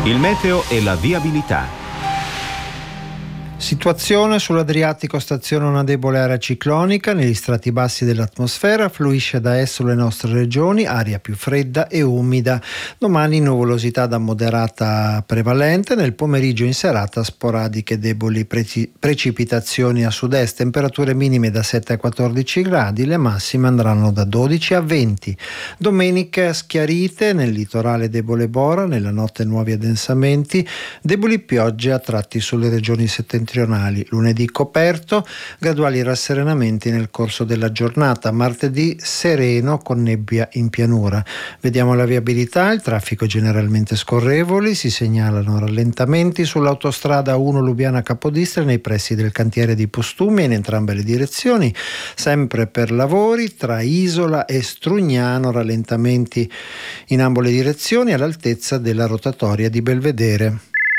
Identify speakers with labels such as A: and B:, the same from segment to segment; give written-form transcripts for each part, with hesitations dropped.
A: Il meteo e la viabilità.
B: Situazione sull'Adriatico, staziona una debole area ciclonica, negli strati bassi dell'atmosfera fluisce da esso le nostre regioni, aria più fredda e umida. Domani nuvolosità da moderata prevalente, nel pomeriggio in serata sporadiche deboli precipitazioni a sud-est, temperature minime da 7 a 14 gradi, le massime andranno da 12 a 20. Domenica schiarite, nel litorale debole bora, nella notte nuovi addensamenti, deboli piogge a tratti sulle regioni settentrionali. Lunedì coperto, graduali rasserenamenti nel corso della giornata. Martedì sereno con nebbia in pianura. Vediamo la viabilità: il traffico è generalmente scorrevole, si segnalano rallentamenti sull'autostrada 1 Lubiana-Capodistria nei pressi del cantiere di Postumia in entrambe le direzioni, sempre per lavori tra Isola e Strugnano, rallentamenti in ambo le direzioni all'altezza della rotatoria di Belvedere.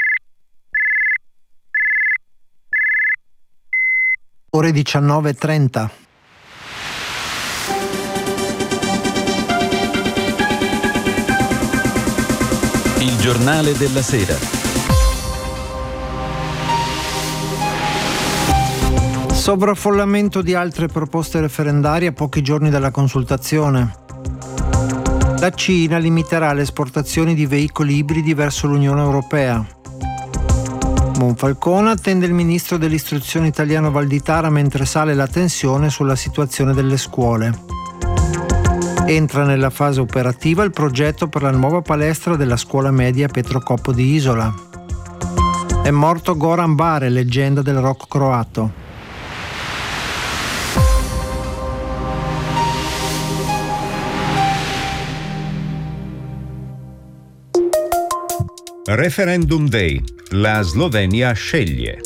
B: Ore 19:30.
A: Il giornale della sera.
B: Sovraffollamento di altre proposte referendarie a pochi giorni dalla consultazione. La Cina limiterà le esportazioni di veicoli ibridi verso l'Unione Europea. Monfalcone attende il ministro dell'istruzione italiano Valditara mentre sale la tensione sulla situazione delle scuole. Entra nella fase operativa il progetto per la nuova palestra della scuola media Petrocoppo di Isola. È morto Goran Bare, leggenda del rock croato.
A: Referendum Day. La Slovenia sceglie.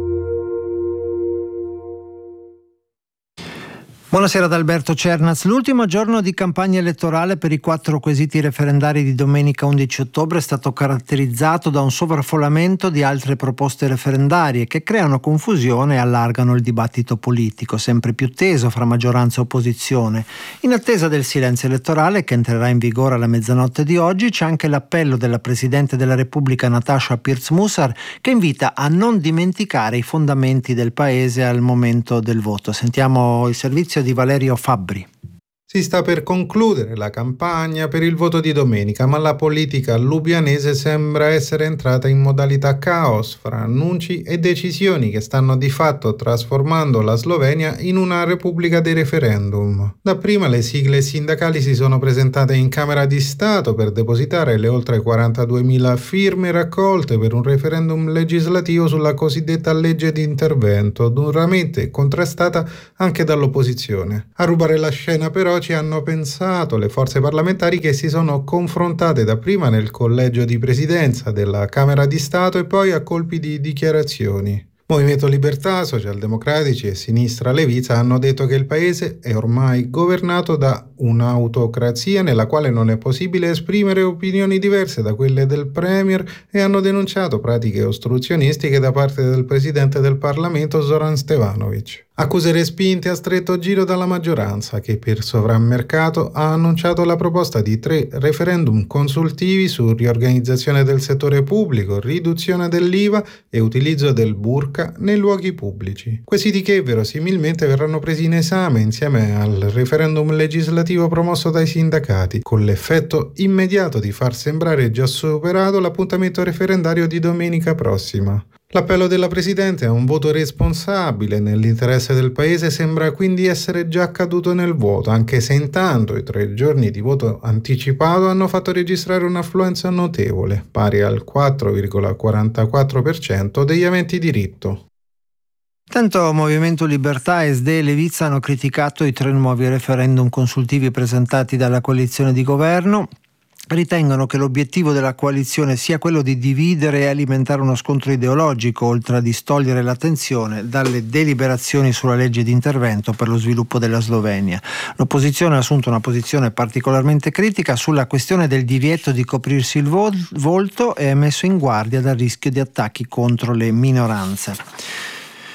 B: Buonasera ad Alberto Cernaz. L'ultimo giorno di campagna elettorale per i 4 quesiti referendari di domenica 11 ottobre è stato caratterizzato da un sovraffollamento di altre proposte referendarie che creano confusione e allargano il dibattito politico, sempre più teso fra maggioranza e opposizione. In attesa del silenzio elettorale, che entrerà in vigore alla mezzanotte di oggi, c'è anche l'appello della Presidente della Repubblica Nataša Pirc-Musar, che invita a non dimenticare i fondamenti del Paese al momento del voto. Sentiamo il servizio di Valerio Fabbri.
C: Si sta per concludere la campagna per il voto di domenica, ma la politica lubianese sembra essere entrata in modalità caos, fra annunci e decisioni che stanno di fatto trasformando la Slovenia in una repubblica dei referendum. Dapprima le sigle sindacali si sono presentate in Camera di Stato per depositare le oltre 42.000 firme raccolte per un referendum legislativo sulla cosiddetta legge di intervento, duramente contrastata anche dall'opposizione. A rubare la scena però ci hanno pensato le forze parlamentari che si sono confrontate dapprima nel collegio di presidenza della Camera di Stato e poi a colpi di dichiarazioni. Movimento Libertà, Socialdemocratici e Sinistra Leviza hanno detto che il paese è ormai governato da un'autocrazia nella quale non è possibile esprimere opinioni diverse da quelle del Premier e hanno denunciato pratiche ostruzionistiche da parte del Presidente del Parlamento Zoran Stevanovic. Accuse respinte a stretto giro dalla maggioranza che per sovrammercato ha annunciato la proposta di 3 referendum consultivi su riorganizzazione del settore pubblico, riduzione dell'IVA e utilizzo del burqa nei luoghi pubblici. Quesiti che verosimilmente verranno presi in esame insieme al referendum legislativo promosso dai sindacati, con l'effetto immediato di far sembrare già superato l'appuntamento referendario di domenica prossima. L'appello della Presidente a un voto responsabile nell'interesse del Paese sembra quindi essere già accaduto nel vuoto, anche se intanto i 3 giorni di voto anticipato hanno fatto registrare un'affluenza notevole, pari al 4,44% degli aventi diritto.
B: Tanto Movimento Libertà, SD e Leviza hanno criticato i 3 nuovi referendum consultivi presentati dalla coalizione di governo. Ritengono che l'obiettivo della coalizione sia quello di dividere e alimentare uno scontro ideologico, oltre a distogliere l'attenzione dalle deliberazioni sulla legge di intervento per lo sviluppo della Slovenia. L'opposizione ha assunto una posizione particolarmente critica sulla questione del divieto di coprirsi il volto e è messo in guardia dal rischio di attacchi contro le minoranze.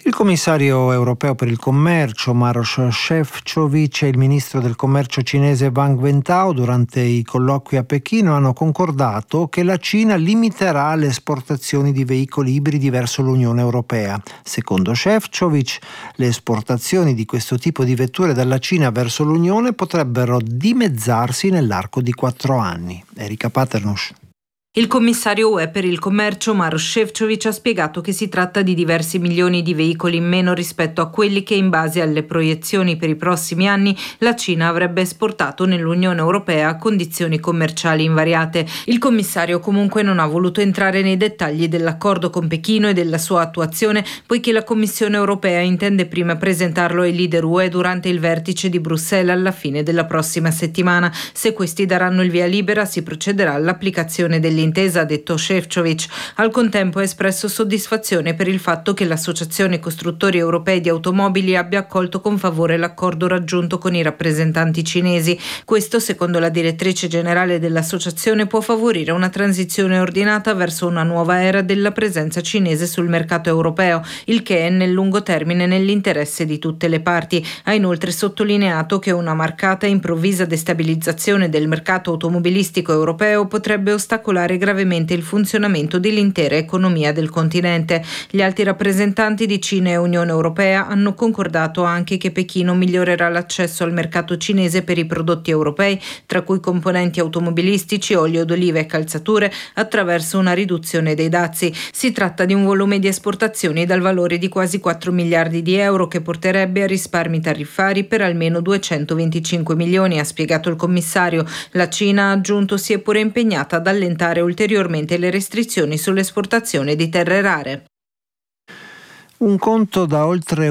B: Il commissario europeo per il commercio Maroš Šefčovič e il ministro del commercio cinese Wang Wentao durante i colloqui a Pechino hanno concordato che la Cina limiterà le esportazioni di veicoli ibridi verso l'Unione Europea. Secondo Šefčovič, le esportazioni di questo tipo di vetture dalla Cina verso l'Unione potrebbero dimezzarsi nell'arco di 4 anni. Erika Paternoš.
D: Il commissario UE per il commercio Maroš Šefčovič ha spiegato che si tratta di diversi milioni di veicoli in meno rispetto a quelli che in base alle proiezioni per i prossimi anni la Cina avrebbe esportato nell'Unione Europea a condizioni commerciali invariate. Il commissario comunque non ha voluto entrare nei dettagli dell'accordo con Pechino e della sua attuazione, poiché la Commissione Europea intende prima presentarlo ai leader UE durante il vertice di Bruxelles alla fine della prossima settimana. Se questi daranno il via libera si procederà all'applicazione dell'intesa, ha detto Šefčovič. Al contempo ha espresso soddisfazione per il fatto che l'Associazione Costruttori Europei di Automobili abbia accolto con favore l'accordo raggiunto con i rappresentanti cinesi. Questo, secondo la direttrice generale dell'associazione, può favorire una transizione ordinata verso una nuova era della presenza cinese sul mercato europeo, il che è nel lungo termine nell'interesse di tutte le parti. Ha inoltre sottolineato che una marcata e improvvisa destabilizzazione del mercato automobilistico europeo potrebbe ostacolare gravemente il funzionamento dell'intera economia del continente. Gli alti rappresentanti di Cina e Unione Europea hanno concordato anche che Pechino migliorerà l'accesso al mercato cinese per i prodotti europei, tra cui componenti automobilistici, olio d'oliva e calzature, attraverso una riduzione dei dazi. Si tratta di un volume di esportazioni dal valore di quasi 4 miliardi di euro che porterebbe a risparmi tariffari per almeno 225 milioni, ha spiegato il commissario. La Cina, ha aggiunto, si è pure impegnata ad allentare ulteriormente le restrizioni sull'esportazione di terre rare.
B: Un conto da oltre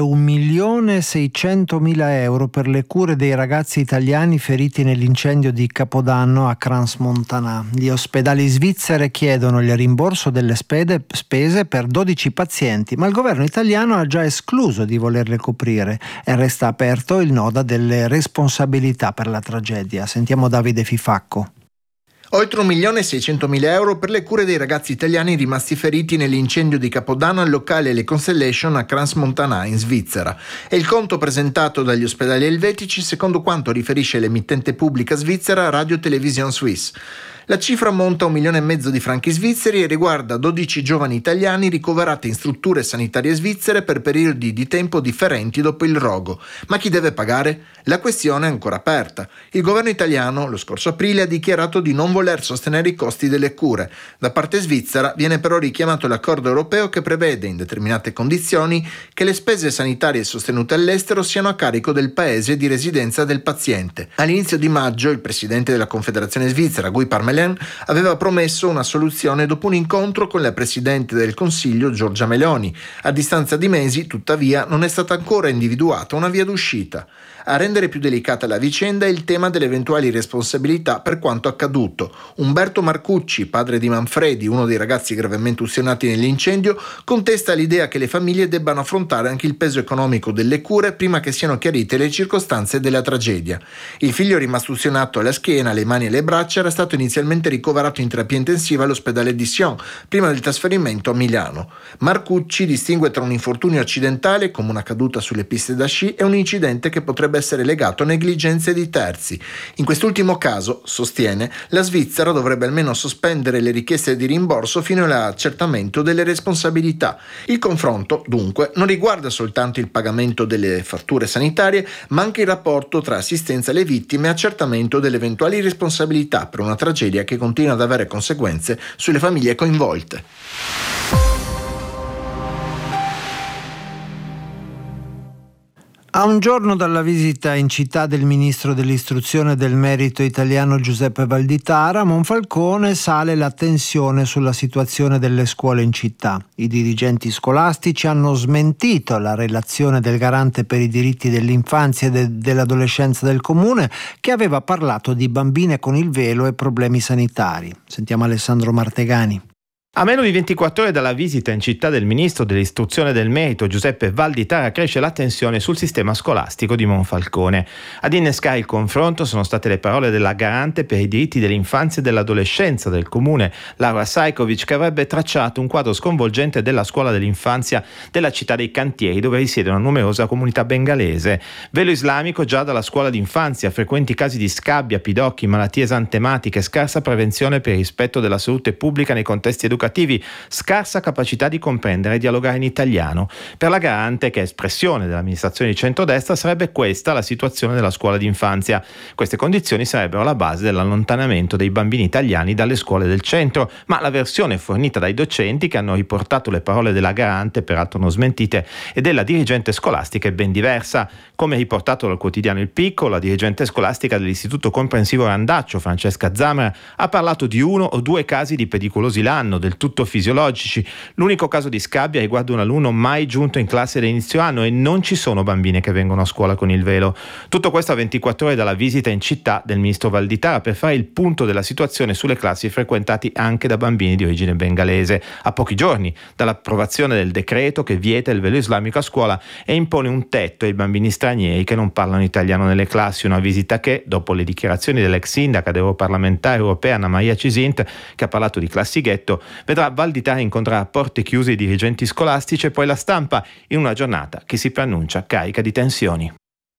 B: 1.600.000 euro per le cure dei ragazzi italiani feriti nell'incendio di Capodanno a Crans-Montana. Gli ospedali svizzeri chiedono il rimborso delle spese per 12 pazienti, ma il governo italiano ha già escluso di volerle coprire e resta aperto il nodo delle responsabilità per la tragedia. Sentiamo Davide Fifacco.
E: Oltre 1.600.000 euro per le cure dei ragazzi italiani rimasti feriti nell'incendio di Capodanno al locale Le Constellation a Crans-Montana in Svizzera. È il conto presentato dagli ospedali elvetici secondo quanto riferisce l'emittente pubblica svizzera Radio Television Suisse. La cifra ammonta a 1,5 milioni di franchi svizzeri e riguarda 12 giovani italiani ricoverati in strutture sanitarie svizzere per periodi di tempo differenti dopo il rogo. Ma chi deve pagare? La questione è ancora aperta. Il governo italiano lo scorso aprile ha dichiarato di non voler sostenere i costi delle cure. Da parte svizzera viene però richiamato l'accordo europeo che prevede, in determinate condizioni, che le spese sanitarie sostenute all'estero siano a carico del paese di residenza del paziente. All'inizio di maggio il presidente della Confederazione Svizzera, Guy Parmelin, aveva promesso una soluzione dopo un incontro con la Presidente del Consiglio Giorgia Meloni. A distanza di mesi, tuttavia, non è stata ancora individuata una via d'uscita. A rendere più delicata la vicenda è il tema delle eventuali responsabilità per quanto accaduto. Umberto Marcucci, padre di Manfredi, uno dei ragazzi gravemente ustionati nell'incendio, contesta l'idea che le famiglie debbano affrontare anche il peso economico delle cure prima che siano chiarite le circostanze della tragedia. Il figlio rimasto ustionato alla schiena, alle mani e alle braccia era stato inizialmente ricoverato in terapia intensiva all'ospedale di Sion, prima del trasferimento a Milano. Marcucci distingue tra un infortunio accidentale, come una caduta sulle piste da sci, e un incidente che potrebbe essere legato a negligenze di terzi. In quest'ultimo caso, sostiene, la Svizzera dovrebbe almeno sospendere le richieste di rimborso fino all'accertamento delle responsabilità. Il confronto, dunque, non riguarda soltanto il pagamento delle fatture sanitarie, ma anche il rapporto tra assistenza alle vittime e accertamento delle eventuali responsabilità per una tragedia che continua ad avere conseguenze sulle famiglie coinvolte.
B: A un giorno dalla visita in città del ministro dell'istruzione e del merito italiano Giuseppe Valditara, a Monfalcone sale la tensione sulla situazione delle scuole in città. I dirigenti scolastici hanno smentito la relazione del garante per i diritti dell'infanzia e dell'adolescenza del comune, che aveva parlato di bambine con il velo e problemi sanitari. Sentiamo Alessandro Martegani.
F: A meno di 24 ore dalla visita in città del ministro dell'istruzione e del merito Giuseppe Valditara cresce la tensione sul sistema scolastico di Monfalcone. Ad innescare il confronto sono state le parole della garante per i diritti dell'infanzia e dell'adolescenza del comune, Laura Sajkovic, che avrebbe tracciato un quadro sconvolgente della scuola dell'infanzia della città dei Cantieri, dove risiede una numerosa comunità bengalese. Velo islamico già dalla scuola d'infanzia, frequenti casi di scabbia, pidocchi, malattie esantematiche, scarsa prevenzione per il rispetto della salute pubblica nei contesti educativi, scarsa capacità di comprendere e dialogare in italiano. Per la garante, che è espressione dell'amministrazione di centrodestra, sarebbe questa la situazione della scuola d'infanzia. Queste condizioni sarebbero la base dell'allontanamento dei bambini italiani dalle scuole del centro, ma la versione fornita dai docenti, che hanno riportato le parole della garante, peraltro non smentite, e della dirigente scolastica è ben diversa. Come riportato dal quotidiano Il Picco, la dirigente scolastica dell'Istituto Comprensivo Randaccio, Francesca Zamera, ha parlato di 1 o 2 casi di pediculosi l'anno, del tutto fisiologici. L'unico caso di scabbia riguarda un alunno mai giunto in classe da inizio anno e non ci sono bambine che vengono a scuola con il velo. Tutto questo a 24 ore dalla visita in città del ministro Valditara per fare il punto della situazione sulle classi frequentati anche da bambini di origine bengalese, a pochi giorni dall'approvazione del decreto che vieta il velo islamico a scuola e impone un tetto ai bambini stranieri che non parlano italiano nelle classi. Una visita che, dopo le dichiarazioni dell'ex sindaca ed europarlamentare europea Anna Maria Cisint, che ha parlato di classi ghetto, vedrà Valditara incontrare a porte chiuse i dirigenti scolastici e poi la stampa in una giornata che si preannuncia carica di tensioni.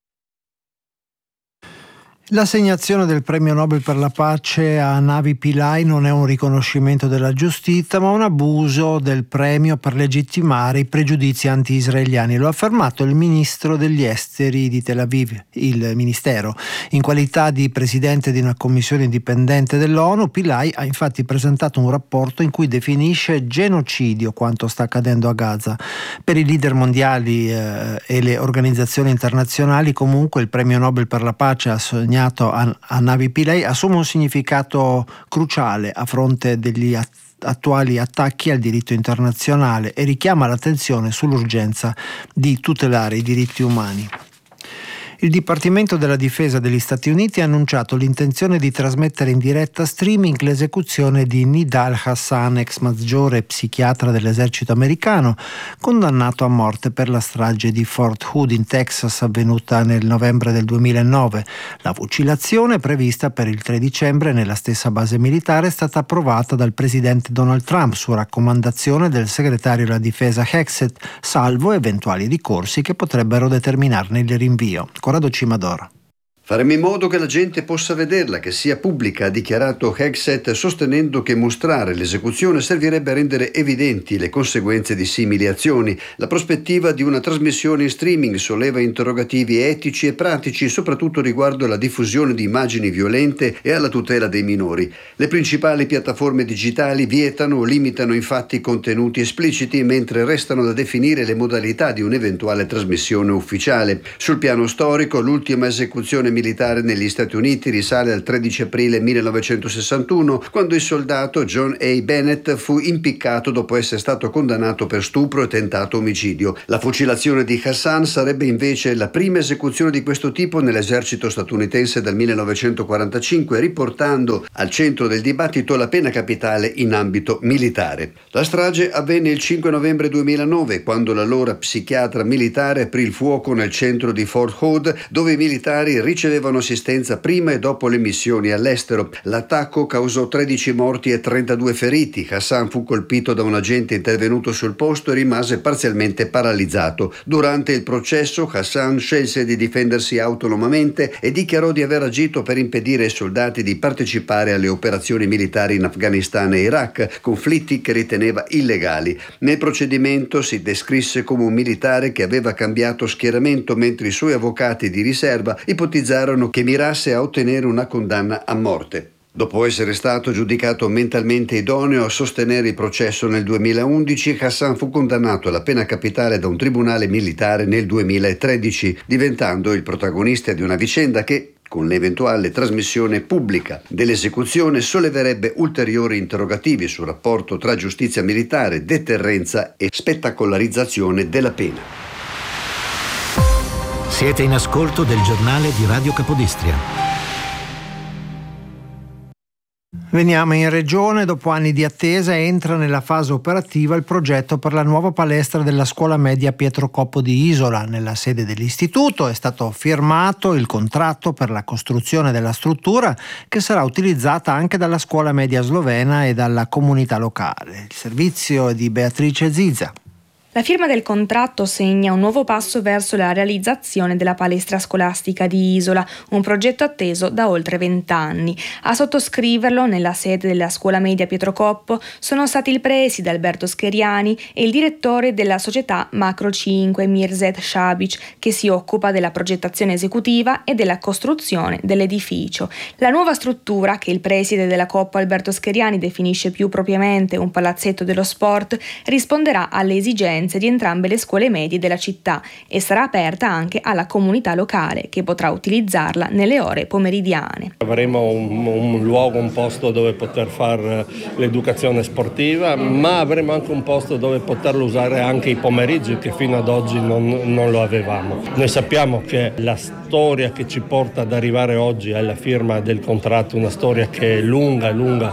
B: L'assegnazione del premio Nobel per la pace a Navi Pillay non è un riconoscimento della giustizia, ma un abuso del premio per legittimare i pregiudizi anti-israeliani. Lo ha affermato il ministro degli esteri di Tel Aviv, il ministero. In qualità di presidente di una commissione indipendente dell'ONU, Pillay ha infatti presentato un rapporto in cui definisce genocidio quanto sta accadendo a Gaza. Per i leader mondiali e le organizzazioni internazionali, comunque, il premio Nobel per la pace assegnato a Navi Pillay assume un significato cruciale a fronte degli attuali attacchi al diritto internazionale e richiama l'attenzione sull'urgenza di tutelare i diritti umani. Il Dipartimento della Difesa degli Stati Uniti ha annunciato l'intenzione di trasmettere in diretta streaming l'esecuzione di Nidal Hassan, ex maggiore psichiatra dell'esercito americano, condannato a morte per la strage di Fort Hood in Texas avvenuta nel novembre del 2009. La fucilazione, prevista per il 3 dicembre nella stessa base militare, è stata approvata dal presidente Donald Trump su raccomandazione del segretario della difesa Hegseth, salvo eventuali ricorsi che potrebbero determinarne il rinvio. Corrado Cimadoro.
G: Faremo in modo che la gente possa vederla, che sia pubblica, ha dichiarato Hegseth, sostenendo che mostrare l'esecuzione servirebbe a rendere evidenti le conseguenze di simili azioni. La prospettiva di una trasmissione in streaming solleva interrogativi etici e pratici, soprattutto riguardo alla diffusione di immagini violente e alla tutela dei minori. Le principali piattaforme digitali vietano o limitano infatti contenuti espliciti, mentre restano da definire le modalità di un'eventuale trasmissione ufficiale. Sul piano storico, l'ultima esecuzione militare negli Stati Uniti risale al 13 aprile 1961, quando il soldato John A. Bennett fu impiccato dopo essere stato condannato per stupro e tentato omicidio. La fucilazione di Hassan sarebbe invece la prima esecuzione di questo tipo nell'esercito statunitense dal 1945, riportando al centro del dibattito la pena capitale in ambito militare. La strage avvenne il 5 novembre 2009, quando l'allora psichiatra militare aprì il fuoco nel centro di Fort Hood, dove i militari ricevevano assistenza prima e dopo le missioni all'estero. L'attacco causò 13 morti e 32 feriti. Hassan fu colpito da un agente intervenuto sul posto e rimase parzialmente paralizzato. Durante il processo Hassan scelse di difendersi autonomamente e dichiarò di aver agito per impedire ai soldati di partecipare alle operazioni militari in Afghanistan e Iraq, conflitti che riteneva illegali. Nel procedimento si descrisse come un militare che aveva cambiato schieramento, mentre i suoi avvocati di riserva ipotizzarono che mirasse a ottenere una condanna a morte. Dopo essere stato giudicato mentalmente idoneo a sostenere il processo nel 2011, Hassan fu condannato alla pena capitale da un tribunale militare nel 2013, diventando il protagonista di una vicenda che, con l'eventuale trasmissione pubblica dell'esecuzione, solleverebbe ulteriori interrogativi sul rapporto tra giustizia militare, deterrenza e spettacolarizzazione della pena.
H: Siete in ascolto del giornale di Radio Capodistria.
B: Veniamo in regione. Dopo anni di attesa entra nella fase operativa il progetto per la nuova palestra della scuola media Pietro Coppo di Isola. Nella sede dell'istituto è stato firmato il contratto per la costruzione della struttura, che sarà utilizzata anche dalla scuola media slovena e dalla comunità locale. Il servizio è di Beatrice Zizza.
H: La firma del contratto segna un nuovo passo verso la realizzazione della palestra scolastica di Isola, un progetto atteso da oltre 20 anni. A sottoscriverlo, nella sede della scuola media Pietro Coppo, sono stati il preside Alberto Scheriani e il direttore della società Macro 5 Mirzet Shabic, che si occupa della progettazione esecutiva e della costruzione dell'edificio. La nuova struttura, che il preside della Coppo Alberto Scheriani definisce più propriamente un palazzetto dello sport, risponderà alle esigenze di entrambe le scuole medie della città e sarà aperta anche alla comunità locale, che potrà utilizzarla nelle ore pomeridiane.
I: Avremo un luogo, un posto dove poter fare l'educazione sportiva, ma avremo anche un posto dove poterlo usare anche i pomeriggi, che fino ad oggi non lo avevamo. Noi sappiamo che la storia che ci porta ad arrivare oggi alla firma del contratto, una storia che è lunga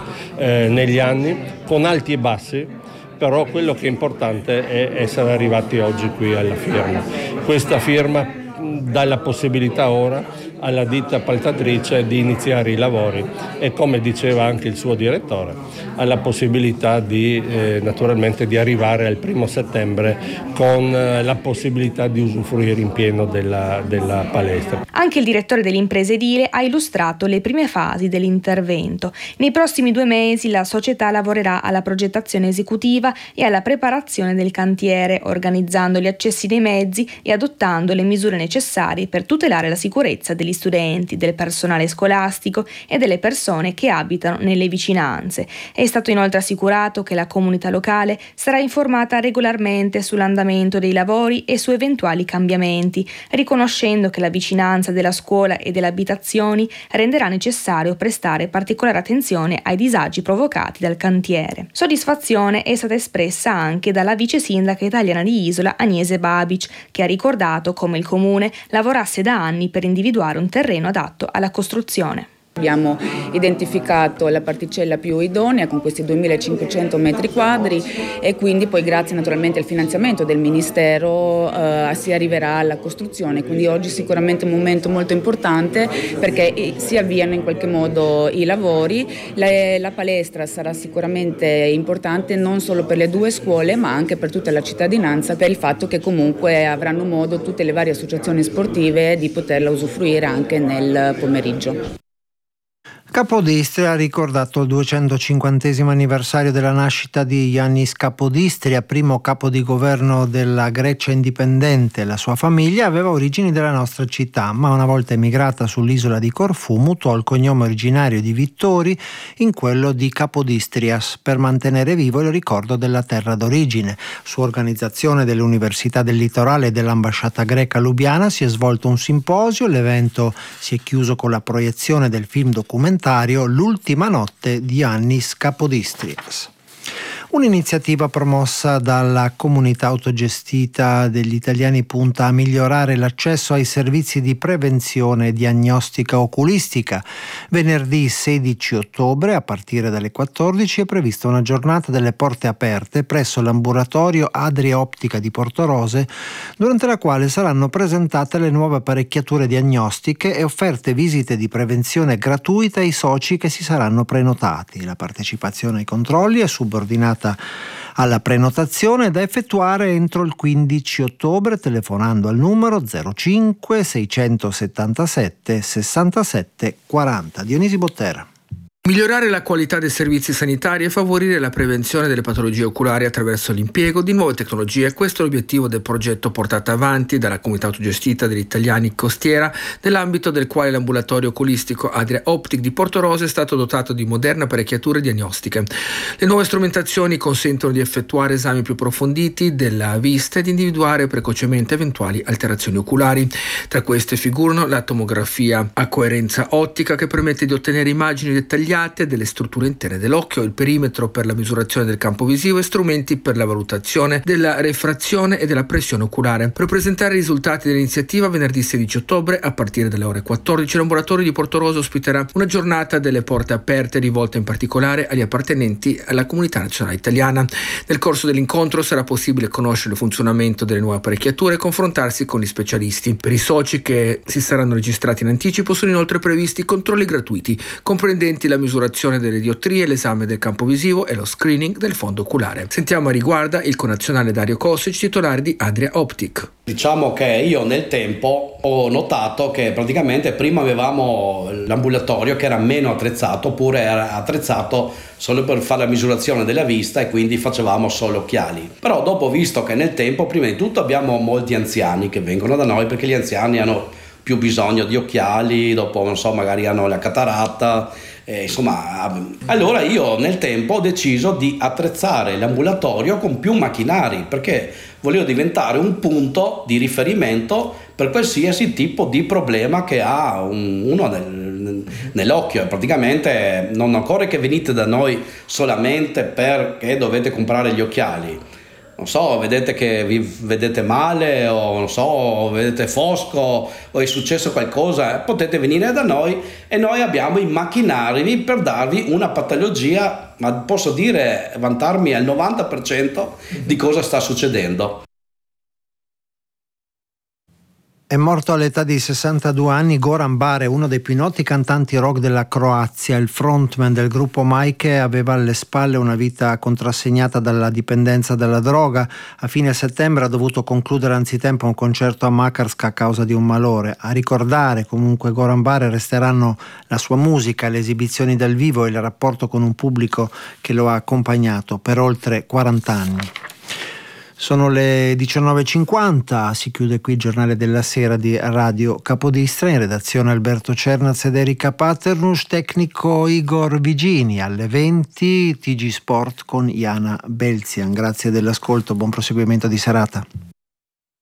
I: negli anni, con alti e bassi. Però quello che è importante è essere arrivati oggi qui alla firma. Questa firma dà la possibilità ora alla ditta appaltatrice di iniziare i lavori e, come diceva anche il suo direttore, ha la possibilità naturalmente di arrivare al 1° settembre con la possibilità di usufruire in pieno della palestra.
H: Anche il direttore dell'impresa edile ha illustrato le prime fasi dell'intervento. Nei prossimi 2 mesi la società lavorerà alla progettazione esecutiva e alla preparazione del cantiere, organizzando gli accessi dei mezzi e adottando le misure necessarie per tutelare la sicurezza degli studenti, del personale scolastico e delle persone che abitano nelle vicinanze. È stato inoltre assicurato che la comunità locale sarà informata regolarmente sull'andamento dei lavori e su eventuali cambiamenti, riconoscendo che la vicinanza della scuola e delle abitazioni renderà necessario prestare particolare attenzione ai disagi provocati dal cantiere. Soddisfazione è stata espressa anche dalla vice sindaca italiana di Isola, Agnese Babic, che ha ricordato come il comune lavorasse da anni per individuare un terreno adatto alla costruzione.
J: Abbiamo identificato la particella più idonea con questi 2500 metri quadri e quindi poi, grazie naturalmente al finanziamento del Ministero, si arriverà alla costruzione. Quindi oggi sicuramente un momento molto importante, perché si avviano in qualche modo i lavori. La palestra sarà sicuramente importante non solo per le 2 scuole, ma anche per tutta la cittadinanza, per il fatto che comunque avranno modo tutte le varie associazioni sportive di poterla usufruire anche nel pomeriggio.
B: Capodistria ha ricordato il 250° anniversario della nascita di Yannis Kapodistria, primo capo di governo della Grecia indipendente. La sua famiglia aveva origini della nostra città, ma una volta emigrata sull'isola di Corfù mutò il cognome originario di Vittori in quello di Capodistrias per mantenere vivo il ricordo della terra d'origine. Su organizzazione delle università del litorale e dell'ambasciata greca a Lubiana si è svolto un simposio. L'evento si è chiuso con la proiezione del film documentario L'ultima notte di Yannis Kapodistrias. Un'iniziativa promossa dalla comunità autogestita degli italiani punta a migliorare l'accesso ai servizi di prevenzione e diagnostica oculistica. Venerdì 16 ottobre, a partire dalle 14, è prevista una giornata delle porte aperte presso l'ambulatorio Adria Optica di Portorose, durante la quale saranno presentate le nuove apparecchiature diagnostiche e offerte visite di prevenzione gratuite ai soci che si saranno prenotati. La partecipazione ai controlli è subordinata alla prenotazione, da effettuare entro il 15 ottobre telefonando al numero 05 677 67 40. Dionisi Bottera.
K: Migliorare la qualità dei servizi sanitari e favorire la prevenzione delle patologie oculari attraverso l'impiego di nuove tecnologie. Questo è l'obiettivo del progetto portato avanti dalla comunità autogestita degli italiani Costiera, nell'ambito del quale l'ambulatorio oculistico Adria Optic di Portorose è stato dotato di moderne apparecchiature diagnostiche. Le nuove strumentazioni consentono di effettuare esami più approfonditi della vista e di individuare precocemente eventuali alterazioni oculari. Tra queste figurano la tomografia a coerenza ottica, che permette di ottenere immagini dettagliate dettagliate delle strutture interne dell'occhio, il perimetro per la misurazione del campo visivo e strumenti per la valutazione della refrazione e della pressione oculare. Per presentare i risultati dell'iniziativa, venerdì 16 ottobre, a partire dalle ore 14, l'ambulatorio di Portoroso ospiterà una giornata delle porte aperte rivolta in particolare agli appartenenti alla comunità nazionale italiana. Nel corso dell'incontro sarà possibile conoscere il funzionamento delle nuove apparecchiature e confrontarsi con gli specialisti. Per i soci che si saranno registrati in anticipo sono inoltre previsti controlli gratuiti, comprendenti la misurazione delle diottrie, l'esame del campo visivo e lo screening del fondo oculare. Sentiamo a riguardo il connazionale Dario Kosic, titolare di Adria Optic.
L: Diciamo che io nel tempo ho notato che praticamente prima avevamo l'ambulatorio che era meno attrezzato, oppure era attrezzato solo per fare la misurazione della vista e quindi facevamo solo occhiali. Però dopo ho visto che nel tempo, prima di tutto, abbiamo molti anziani che vengono da noi perché gli anziani hanno più bisogno di occhiali, dopo non so, magari hanno la cataratta, insomma. Allora io nel tempo ho deciso di attrezzare l'ambulatorio con più macchinari, perché volevo diventare un punto di riferimento per qualsiasi tipo di problema che ha uno nell'occhio. Praticamente non occorre che venite da noi solamente perché dovete comprare gli occhiali. Non so, vedete che vi vedete male, o non so, vedete fosco, o è successo qualcosa, potete venire da noi e noi abbiamo i macchinari per darvi una patologia, ma posso dire, vantarmi al 90% di cosa sta succedendo.
B: È morto all'età di 62 anni Goran Bare, uno dei più noti cantanti rock della Croazia. Il frontman del gruppo Majke aveva alle spalle una vita contrassegnata dalla dipendenza dalla droga. A fine settembre ha dovuto concludere anzitempo un concerto a Makarska a causa di un malore. A ricordare comunque Goran Bare resteranno la sua musica, le esibizioni dal vivo e il rapporto con un pubblico che lo ha accompagnato per oltre 40 anni. Sono le 19.50, si chiude qui il giornale della sera di Radio Capodistra, in redazione Alberto Cernaz ed Erika Paternus, tecnico Igor Vigini, alle 20 TG Sport con Iana Belzian. Grazie dell'ascolto, buon proseguimento di serata.